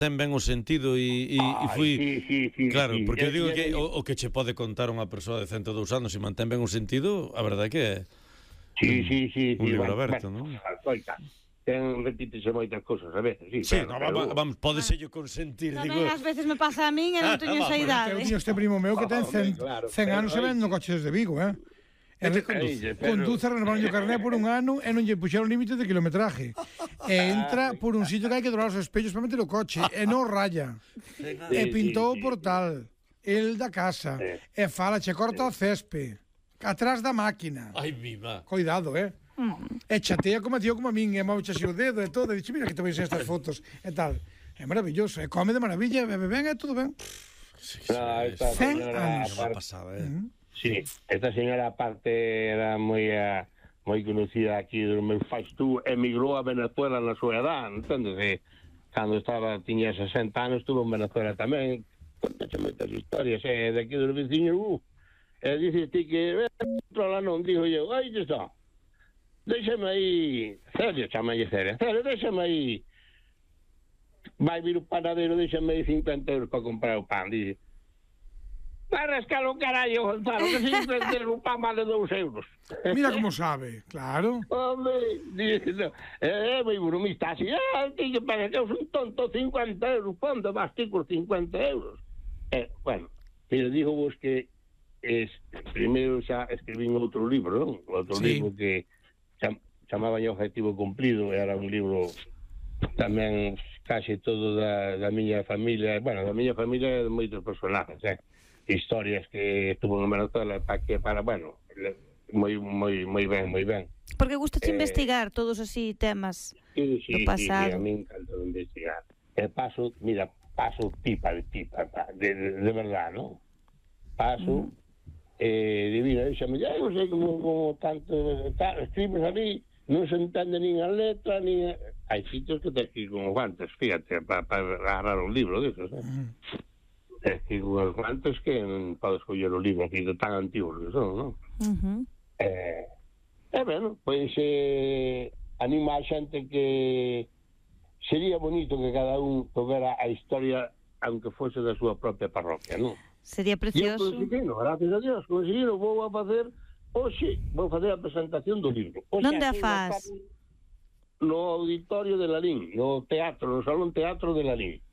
ten ben o sentido e fui... Claro, porque eu digo que o que che pode contar unha persoa de 102 anos e mantén ben o sentido, a verdade é que é un libro aberto, non? Repítese moitas cousas a veces, sí. Sí, vamos, pode ser yo consentir, digo... Tamén ás veces me pasa a min e non teño esa idade. Eu tiño este primo meu que ten 100 anos e ven no coche desde Vigo, conduce, renovaron o carné por un ano e non lle puxeron límite de kilometraje. E entra por un sitio que hai que doblar os espellos para meter o coche e non raya. E pintou o portal, el da casa, e fala, che corta o césped, atrás da máquina. Ai, viva. Cuidado, E chatea como a tío como a min, e move o dedo e todo, e dixe, mira que te veis estas fotos, e tal. É maravilloso, e come de maravilla, bebe ben, e todo ben. 100 anos. Unha pasada, Sí, esta señora aparte era moi conocida aquí dos meus pais. Emigrou a Venezuela na súa edad, entendes? Cando tiña 60 anos, estuvo en Venezuela tamén. Contaxe moitas historias, de aquí dos veciños. E dices ti que outro lá non, dijo eu, aí está. Déxame aí, Celio, chamalle Celio, déxame aí. Vai vir o panadero, déxame aí 50 euros para comprar o pan, dice. Vai rascar o carallo, Gonzalo, que 50 euros o pan vale 2 euros. Mira como sabe, claro. Hombre, dice, é moi bromista, así, que para que eu son tonto, 50 euros, pondo basticos 50 euros. Bueno, mira, digo vos que primeiro xa escribín outro libro, non? Outro libro que chamaba Objetivo Cumplido, era un libro tamén case todo da miña familia, bueno, da miña familia de moitos personajes, historias que estuvo en Venezuela bueno, moi ben. Porque gusta investigar todos así temas do pasado. Sí, a mí encanta investigar. Paso pipa, de verdad, ¿no? Paso, divina, díxame, non sei como tanto, escribes ali, non se entende nin a letra, nin... Hai sitios que te escribes con guantes, fíjate, para agarrar un libro desos, escribes con os guantes que non podes coller o libro aquí de tan antigos que son, non? Bueno, pois anima a xente que sería bonito que cada un tovera a historia aunque fose da súa propia parroquia, non? Sería precioso. E eu conseguino, gracias a Dios, vou a facer a presentación do libro. Onde a faz? No auditorio de Lalín, no Salón Teatro de Lalín.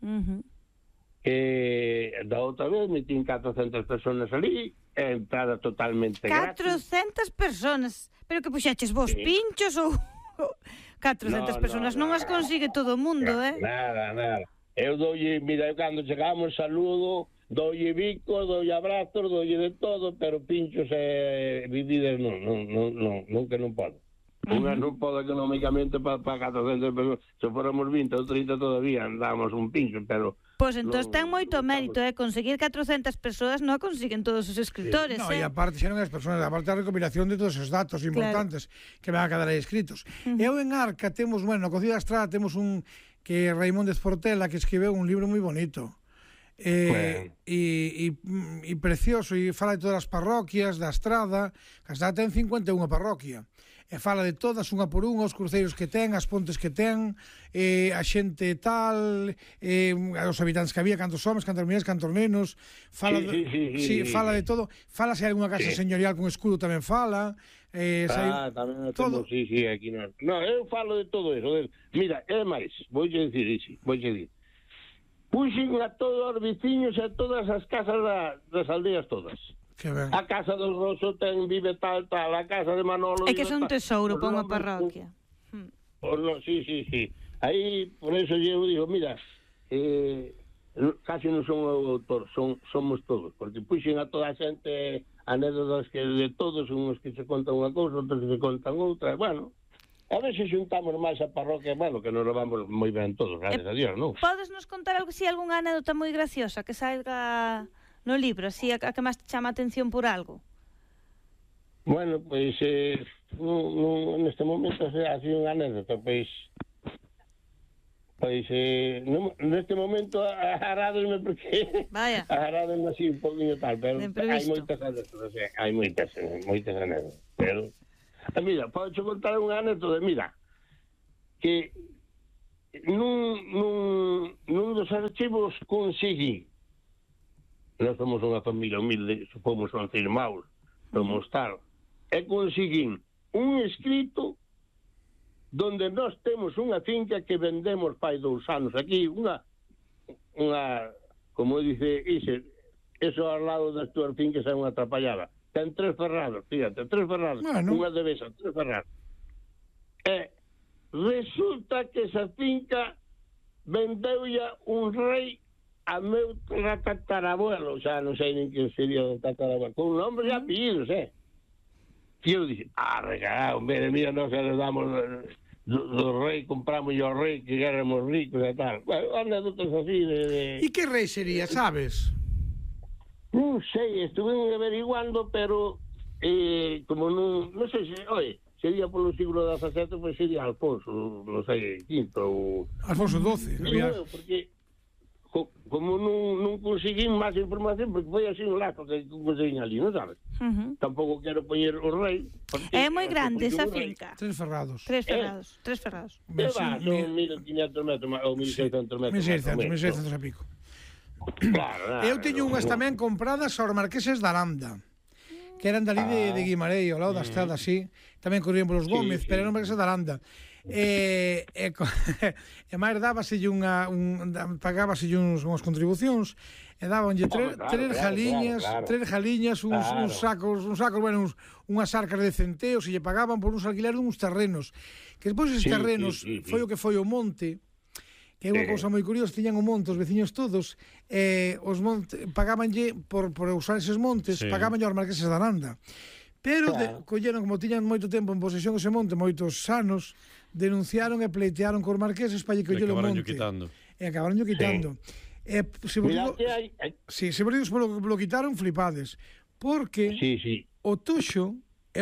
Da outra vez metín 400 personas ali, entrada totalmente gratis. 400 personas? Pero que puxeches vos pinchos ou... 400 personas non as consigue todo o mundo, Nada. Eu doulle, mira, cando chegamos saludo, doulle bico, doulle abrazos, doulle de todo, pero pinchos e vividas non podo. Unha non podo económicamente para 400 personas. Se fóramos 20 ou 30 todavía andábamos un pincho, pero... Pois entón ten moito mérito, conseguir 400 persoas non a consiguen todos os escritores, No, e aparte xa non as persoas, aparte a recopilación de todos os datos importantes que van a quedar aí escritos. Eu en Arca temos, no Concello da Estrada temos un que Raimóndez Portela que escribeu un libro moi bonito. E precioso, e fala de todas as parroquias da Estrada, que a Estrada ten 51 parroquia, e fala de todas unha por unha, os cruceiros que ten, as pontes que ten, a xente tal, os habitantes que había, cantos homes, cantos mulleres, cantos nenos, fala fala de todo, fala se hai algunha casa señorial con escudo tamén fala, tamén todo. Aquí non. No, eu falo de todo eso. Mira, é máis, voulle dicir. Puxen a todos os veciños e a todas as casas das aldeas todas. A casa do Rosso vive tal, a casa de Manolo... É que son tesouro para unha parroquia. Sí. Aí, por eso eu digo, mira, casi non son o autor, somos todos, porque puxen a toda a xente anécdotas que de todos, uns que se contan unha cousa, outros que se contan outra, bueno... A ver se xuntamos máis a parroquia, bueno, que nos levamos moi ben todos, gracias a Dios, non? Podes nos contar algo, si algunha anécdota moi graciosa que salga no libro, así a que máis te chama a atención por algo? Bueno, pois, neste momento, así unha anécdota, pois, neste momento agarradosme porque agarradosme así un poquinho tal, pero hai moitas anécdotas, hai moitas anécdotas, pero... Mira, podo contar unha anécdota, mira, que nun dos archivos conseguí, nós somos unha familia humilde, fomos 11 irmãos, somos tal, e conseguín un escrito donde nós temos unha finca que vendemos fai 2 anos aquí, unha como dice eso ao lado das túas fincas é unha atrapallada, ten 3 ferrados, fíjate, 3 ferrados, unha de besa, 3 ferrados, e resulta que esa finca vendeulla un rei a meu tatarabuelo, xa non sei nin que sería o tatarabuelo, con nombres e apellidos, E eu dixo, regalado, mira, nós le damos do rei, compramos o rei, que éramos ricos e tal. Bueno, anécdotas así de... E que rei sería, sabes? Non sei, estuve averiguando, pero como non sei se, sería polo siglo XVII, pois sería Alfonso, non sei, V ou... Alfonso XII. Porque como non conseguín máis información, porque foi así un lazo que conseguín ali, non sabes? Tampouco quero poñer o rei. É moi grande esa finca. 3 ferrados. 3 ferrados. Son 1.500 metros ou 1.600 metros. 1.600 e pico. Eu teño unhas tamén compradas aos marqueses da Aranda, que eran dali de Guimarães, ao lado da estrada, así. Tamén corrían polos Gómez, pero eran marqueses da Aranda. E máis pagábaselle unhas contribucións e dabanlle tres jaliñas, uns sacos, bueno, unhas arcas de centeos, e lle pagaban por uns alquileres uns terrenos, que despois esos terrenos foi o que foi o monte, que é unha cousa moi curiosa, tiñan o monte os veciños todos, os montes pagabanlle por usar eses montes, pagabanlle aos marqueses da Aranda. Pero colleron, como tiñan moito tempo en posesión ese monte, moitos anos, denunciaron e pleitearon cos marqueses para lle coller o monte. E acabaron quitando. Se vos lo quitaron, flipades. Porque o toxo é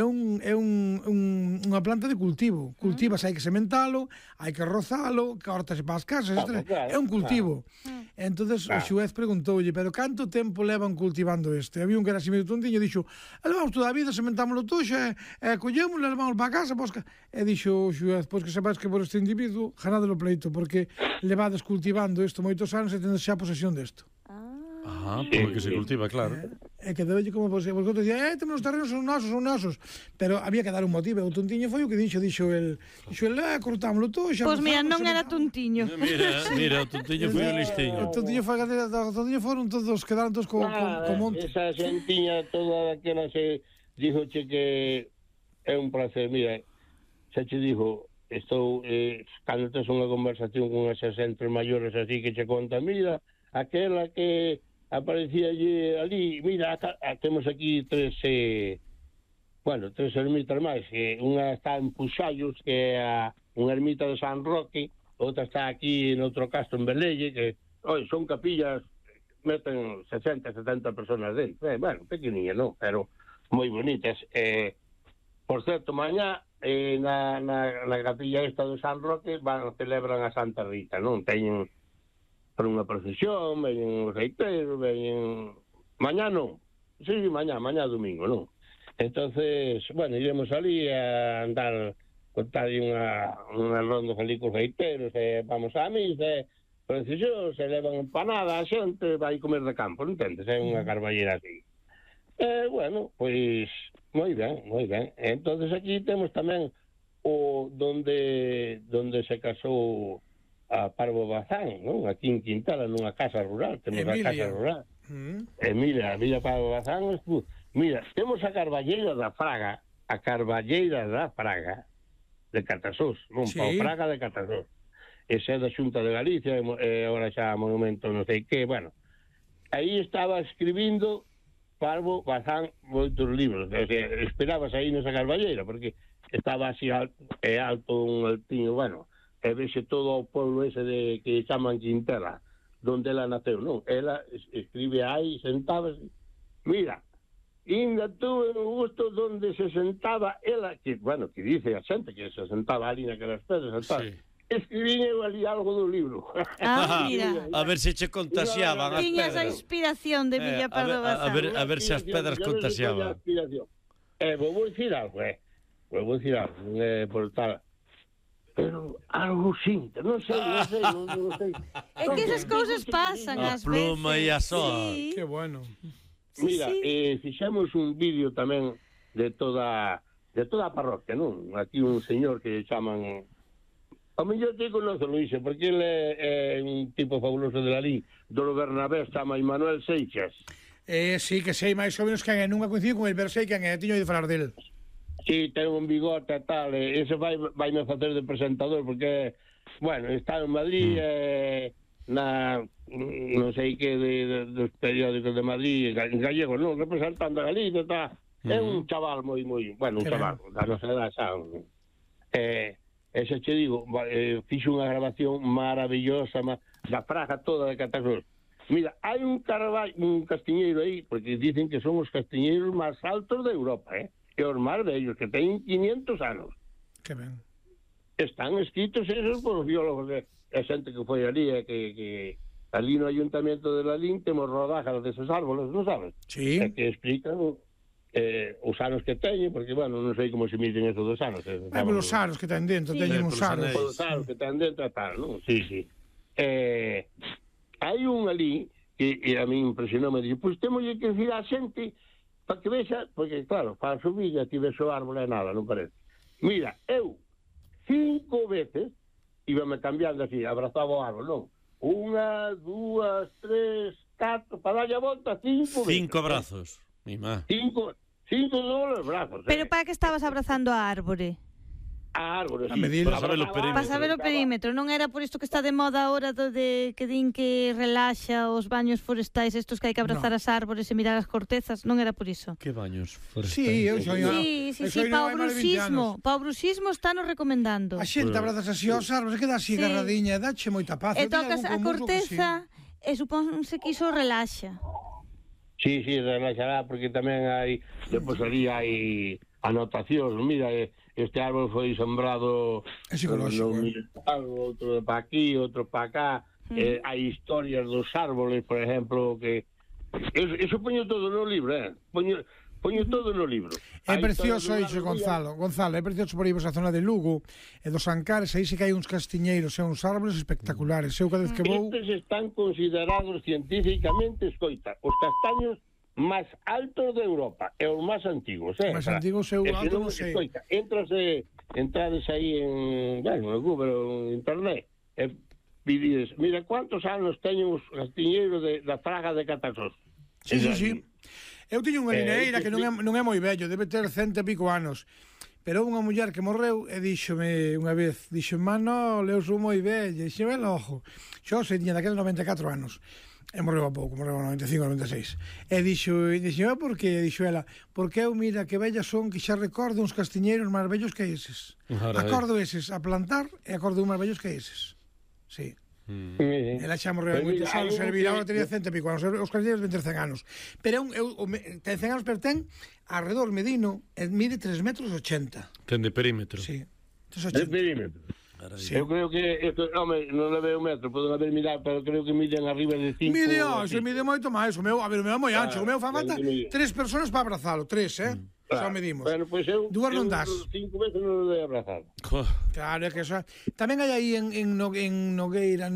unha planta de cultivo. Cultivas, hai que sementalo, hai que rozalo, cortase para as casas, é un cultivo. Entonces o xuez preguntoulle, pero canto tempo levan cultivando este? Había un que era así medio tontiño, dixo, levamos toda a vida, sementámoslo toxo, collémoslo, levamos para a casa, e dixo o xuez, pois que sepáis que por este individuo ganade o pleito, porque levades cultivando isto moitos anos e tendes xa posesión desto. Porque se cultiva, claro. E que debelle como posesión, porque outro dicía, temos os terrenos, son nosos, pero había que dar un motivo. O tontiño foi o que dixo el, cortámoslo todo. Pois mira, non era tontiño. Mira, o tontiño foi o listiño. O tontiño foron todos, quedaron todos co monte. Esa xentiña toda daquela se dixoche que é un placer, mira, xa che dixo, estou, cando tes unha conversación con esas xentes maiores así que che conta, mira, aquela que aparecía ali, mira, temos aquí tres ermitas máis, unha está en Puxallos, que é unha ermita de San Roque, outra está aquí en outro castro en Belelle, que son capillas, meten 60, 70 personas dentro, bueno, pequeniñas, non, pero moi bonitas. Por certo, mañá na capilla esta de San Roque celebran a Santa Rita, non? Teñen por unha procesión, veñen os reiteiros, veñen... Mañá non. Sí, mañá domingo, non? Entonces, bueno, iremos ali a andar, contar unha ronda ali cos reiteiros, vamos á misa, procesión, se levan empanada, a xente vai comer de campo, non entendes? É unha carballera así. Bueno, pois, moi ben. Entonces aquí temos tamén o donde se casou a Parvo Bazán, non? Aquí en Quintana, nunha casa rural, temos a casa rural. Emilia Parvo Bazán, mira, temos a Carballeira da Fraga, de Catasós, non? Pau Fraga de Catasós. Esa é da Xunta de Galicia, e agora xa monumento non sei que, bueno. Aí estaba escribindo Parvo Bazán moitos libros, o sea, esperabas aí nesa Carballeira, porque estaba así alto un altiño, bueno, e vexe todo o pueblo ese que chaman Quintela, donde ela naceu, non? Ela escribe aí, sentábase, mira, ainda tuve un gusto donde se sentaba ela, que, bueno, que dice a xente que se sentaba ali naquelas pedras, escribín eu ali algo do libro. Mira. A ver se che contaxiaban as pedras. Tiñas a inspiración de Villa Pardo Bazán. A ver se as pedras contaxiaban. Vou dicir algo, por tal... pero algo sinto, non sei. É que esas cousas pasan A ás veces. pluma e a soa. Sí. Que bueno. Mira, fixemos un vídeo tamén de toda a parroquia, non? Aquí un señor que chaman... A mellor te conoce, Luís, porque ele é un tipo fabuloso de Lalín, do Bernabé, chama Manuel Seixas. Sí, que sei máis ou menos quen é. Nunca coincido con el, pero sei quen é. Tiño de falar del. Sí, ten un bigote e tal, ese vai me facer de presentador, porque, bueno, está en Madrid, non sei que dos periódicos de Madrid, en gallego, non, representando a Galicia, está... É un chaval moi, bueno, un chaval, da nosa edad, xa. Ese che digo, fixo unha grabación maravillosa da praga toda de Catasós. Mira, hai un castiñeiro aí, porque dicen que son os castiñeiros máis altos de Europa, e os máis vellos, que teñen 500 anos. Que ben. Están escritos esos por os biólogos, a xente que foi ali, que ali no Ayuntamiento de Lalín temos rodajas deses árboles, non sabes? Sí. Que explican os anos que teñen, porque, bueno, non sei como se miden esos dos anos. Pero os aros que ten dentro, teñen uns aros. Os aros que ten dentro, tal, non? Sí. Hai un ali que a mí impresionou, me dixo, pois temos que decir a xente para que vexa, porque, claro, para subir aquí ves o árbol é nada, non parece. Mira, eu 5 veces íbame cambiando así, abrazaba o árbol, non? 1, 2, 3, 4, para darlle a volta 5 veces. 5 abrazos. Mi má. 5 dobles brazos. Pero para que estabas abrazando a árbore? A árbore, A sí. medir. Para saber o perímetro. Para saber o perímetro, non era por isto que está de moda ahora do de que din que relaxa os baños forestais, estos que hai que abrazar as árbores e mirar as cortezas, non era por iso? Que baños forestais. Sí, eu soy Sí, para o bruxismo está nos recomendando. A xente abrazas así aos árboles, queda así Sí. agarradiña, dache moita paz. E Eu teño tocas algún a con musgo que corteza e supónse que iso relaxa. Sí, relaxará, porque tamén hai, depois ali hai anotacións, mira, este árbol foi sembrado É psicolóxico, outro para aquí, outro para acá, hai historias dos árboles, por exemplo, que eso poño todo no libro, poño todo no libro. É precioso iso, Gonzalo, é precioso por aí a zona de Lugo e dos Ancares, aí sí que hai uns castiñeiros e uns árboles espectaculares. Eu cada vez que vou... Estes están considerados científicamente, escoita, os castaños máis altos de Europa e os máis antigos, Máis antigos eu alto non sei. Escoita, entrades aí en, bueno, no Google, en internet, e pides, mira, cuántos anos teñen os castiñeiros da praga de Catasós. Sí. Eu tiño unha lineeira que non é moi vello, debe ter 100 e pico anos. Pero unha muller que morreu e díxome unha vez, Manol, eu sou moi vello, e xe, velo, ojo. Xo se tiña daqueles 94 anos. E morreu a pouco, morreu a 95, 96. E dixo, por que? Dixo ela, porque eu, mira, que vellas son que xa recordo uns castiñeiros máis vellos que eses. Acordo eses a plantar e acordo uns máis vellos que eses. Sí. Ela xa morreu moitos anos, el Vilaura tenía 100 e pico anos, os castiñeiros ven ter 100 anos. Pero ten 100 anos, pero ten alrededor medino, mide 3,80 metros. Ten de perímetro. Sí. De perímetro. Sí. Eu creo que, home, non le veo metro, poden haber mirar, pero creo que miden arriba de 5. Mide, se mide moito máis, o meu é moi ancho, o meu fa falta 3 persoas para abrazalo, 3, Xa medimos. Bueno, pois eu... Dúas non das. 5 veces non le he abrazado. Claro, é que eso... Tamén hai aí en Nogueira,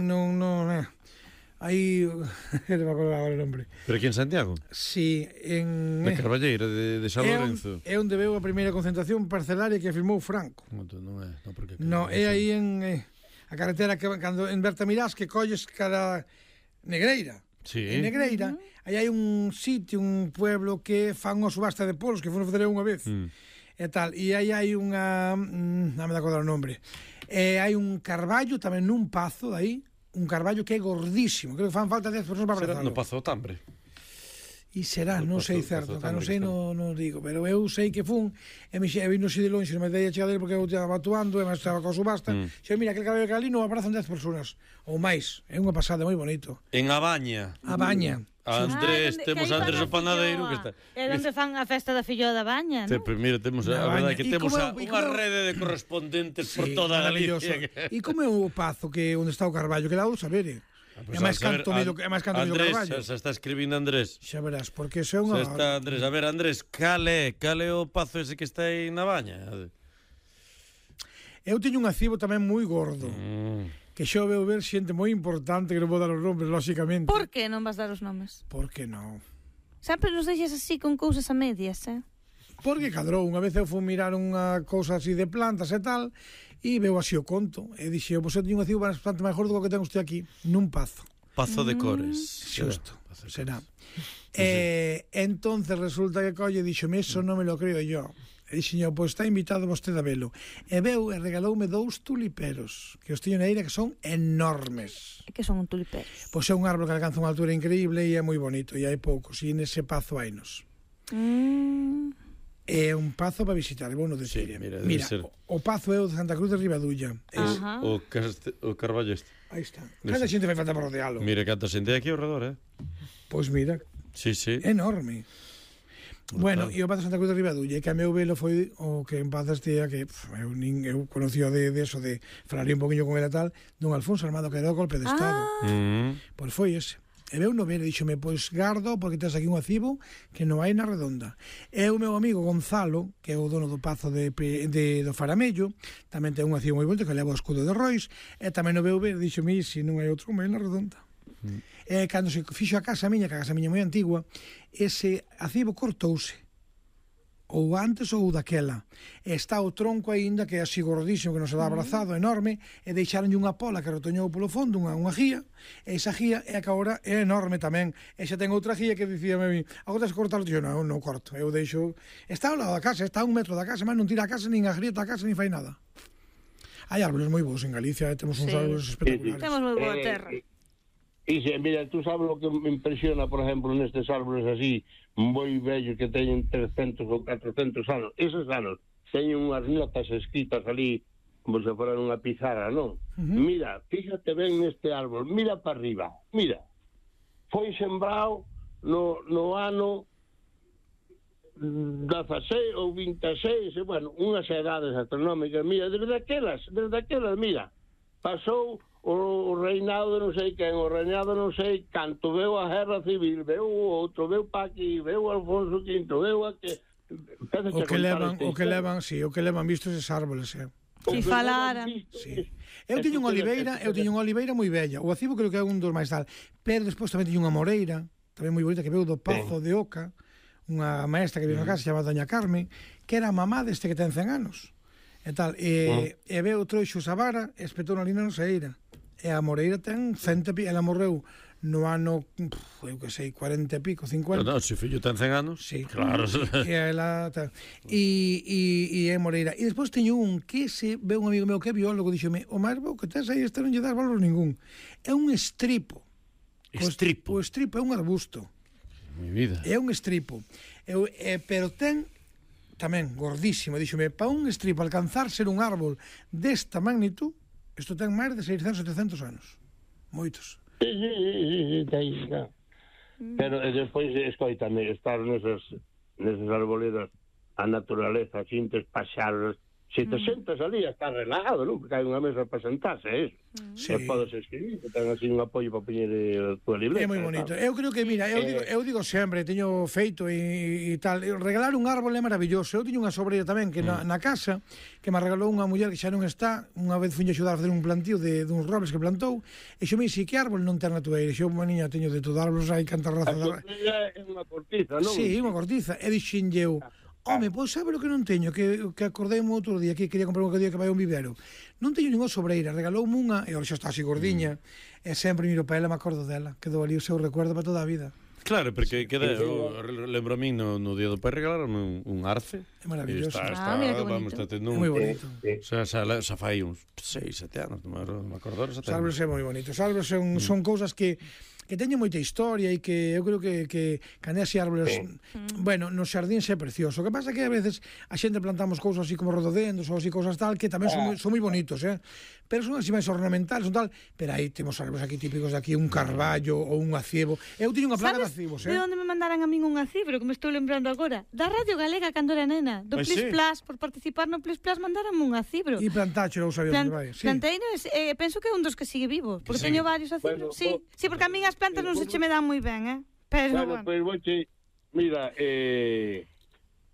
aí... non me acordo agora o nombre. Pero aquí en Santiago? Sí, en... Na Carballeira, de San Lorenzo. É onde veu a primeira concentración parcelaria que firmou Franco. Non é, non, porque... No, é aí en... a carretera que cando en Bertamirás que colles cara Negreira. Sí. En Negreira, aí hai un sitio, un pueblo que fan unha subasta de polos que foron fazer unha vez. E tal, e aí hai unha... non me dá acordar o nombre. Hai un carballo tamén nun pazo aí, un carballo que é gordísimo, creo que fan falta 10 persoas para abrazarlo. No Pazo do Tambre. E será, non sei certo, non sei, non digo, pero eu sei que fun, e vino así de longe, non me dei a chegar dele porque eu estaba actuando, e me estaba con subasta, xe, mira, aquel cabello que ali non abrazan 10 persoas, ou máis, é unha pasada moi bonito. En Abaña. Abaña. Andrés, temos a Andrés o panadeiro que está. É onde fan a festa da filloa da Baña, non? Mira, temos a verdade que temos unha rede de correspondentes por toda a Galicia. E como é o pazo que onde está o carballo, que dá o saber, é máis canto medio Carballo. Andrés, xa está escribindo Andrés. Xa verás, porque eso é unha... Xa está Andrés. A ver, Andrés, cal é o pazo ese que está aí na Baña? Eu teño un acibo tamén moi gordo, que xa veo ver xente moi importante, que non vou dar os nomes, lóxicamente. Por que non vas dar os nomes? Por que non? Sempre nos deixas así con cousas a medias, Porque cadrou, unha vez eu fui mirar unha cousa así de plantas e tal, e veo así o conto, e dixe, eu teño un acibo bastante máis gordo que ten usted aquí, nun pazo. Pazo de cores. Xusto, será. Entonces resulta que colle e dixome, eso non me lo creo yo. E dixen, pois está invitado vostede a velo. E veu e regaloume 2 tuliperos, que os teño na eira, que son enormes. E que son un tulipero? Pois é un árbol que alcanza unha altura increíble e é moi bonito, e hai poucos, e nese pazo hainos. É un pazo para visitar, vou no decir. Sí, mira, o pazo é o de Santa Cruz de Ribadulla. O Carballo este. Aí está. Cada xente vai falta para rodealo. Mira, canta xente hai aquí ao redor, Pois mira. Sí, sí. Enorme. Bueno, e o Pazo Santa Cruz de Ribadulla, que a meu velo foi o que en paz estea, que eu conocía de eso, de falaría un poquinho con ele tal, don Alfonso Armado, que era o golpe de Estado. Pois foi ese. E veu no velo, díxome, pois gardo, porque tens aquí un acibo que non hai na redonda. E o meu amigo Gonzalo, que é o dono do Pazo do Faramello, tamén ten un acibo moi bonito, que leva o escudo de Rois, e tamén o veu ver, díxome, se non hai outro como hai na redonda. E cando se fixo a casa miña, que a casa miña moi antigua, ese acibo cortouse, ou antes ou daquela. E está o tronco aínda, que é así gordísimo, que non se dá abrazado, enorme, e deixaronlle unha pola que retoñou polo fondo, unha guía, e esa guía é que agora é enorme tamén. E xa ten outra guía que dicíame a mí, agora tens que cortarlo, dixo, non corto, eu deixo... Está ao lado da casa, está a 1 metro da casa, mas non tira a casa, nin agrieta a casa, nin fai nada. Hai árboles moi bons en Galicia, temos uns árboles espectaculares. Temos moi boa terra. E mira, tú sabes o que me impresiona, por exemplo, nestes árboles así, moi vellos que teñen 300 ou 400 anos. Esos anos teñen unhas notas escritas ali, como se fueran unha pizarra, non? Mira, fíjate ben neste árbol, mira para arriba, mira. Foi sembrado no ano 16 ou 26, bueno, unhas edades astronómicas. Mira, desde aquelas, mira, pasou o reinado de non sei quen, o reinado non sei canto, veu a guerra civil, veu o outro, veu pa aquí, veu Alfonso V, veu a que... O que levan visto eses árboles, Si falara. Sí. Eu teño unha oliveira moi bella, o acibo creo que é un dos máis tal, pero despois tamén teño unha moreira, tamén moi bonita, que veu do Pazo de Oca, unha maestra que vive na casa, chamada Doña Carmen, que era a mamá deste que ten 100 anos. E tal, e veu trouxo esa vara, espetou na lina nosa eira. E a moreira ten 100 e pico, ela morreu no ano, eu que sei, 40 e pico, 50. Non, se fillo ten 100 anos, sí. Claro. E ela e é moreira. E despois teño un que se ve un amigo meu que é biólogo, díxome, o máis bo que tes aí, este non lle das valor ningún. É un estripo. Estripo? O estripo é un arbusto. Mi vida. É un estripo. Pero ten tamén gordísimo, díxome, para un estripo alcanzar ser un árbol desta magnitud, isto ten máis de 600, 700 anos. Moitos. Sí, claro. Pero despois, escoitame, estar nesas arboledas, a naturaleza, xintes, paxaros, se te sentas ali, está relajado, non? Porque hai unha mesa para sentarse, eso. Sí. E podes escribir, que ten así un apoio para poñer a tua libreta. É moi bonito. Eu creo que, mira, eu digo sempre, teño feito e tal, regalar un árbol é maravilloso. Eu teño unha sobreira tamén que na casa, que me regalou unha muller que xa non está, unha vez fui a axudar a fazer un plantío de uns robles que plantou, e xo me dixi, que árbol non ten na tua eira? Xo, maniña, teño de todo árboles, hai canta raza. A sobreira é unha cortiza, non? Sí, unha cortiza. E dixen eu, home, pois sabe o que non teño, que acordei un outro día, que quería comprar un día que vai a un vivero. Non teño ninguna sobreira, regaloume unha, e ahora xa está así gordiña, e sempre miro para ela, me acordo dela, quedou ali o seu recuerdo para toda a vida. Claro, porque lembro a min no día do pai regalarme un arce. É maravilloso. Vamos, está tendo un... Moi bonito. Xa fai uns 6, 7 anos, non me acordo. Os árboles é moi bonitos. Os árboles son cousas que teñen moita historia e que eu creo que canese árboles, bueno, nos xardíns é precioso. O que pasa é que a veces a xente plantamos cousas así como rododendos ou así cousas tal, que tamén son moi bonitos, pero son así máis ornamentales, son tal, pero aí temos árboles aquí típicos de aquí, un carballo ou un acibo. Eu teño unha plaga de acibos, de onde me mandaran a min un acibro, que me estou lembrando agora? Da Radio Galega cando era nena, do Plis Plas, por participar no Plis Plas mandaranme un acibro. E plantacho, eu sabía onde vai. Planteino, penso que é un dos que sigue vivo, porque teño varios acibros. Sí, porque a min as plantas non se che me dan moi ben, pero bueno, pois voche, mira,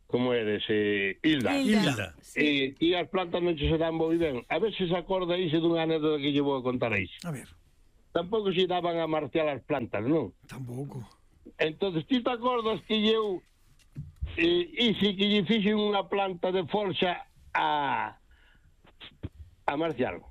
como eres, Hilda. Sí. E as plantas non se dan moi ben. A ver se se acorda iso dunha anécdota que lle vou a contar aí. A ver. Tampouco se daban a marciar as plantas, non? Tampouco. Entonces, ti te acordas que eu hice que lle fixen unha planta de forxa a Marcial?